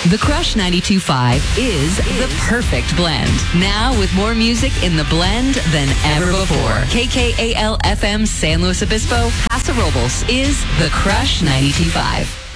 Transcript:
The Crush 92.5 is the perfect blend. Now with more music in the blend than ever before. KKAL FM San Luis Obispo, Paso Robles is The Crush 92.5.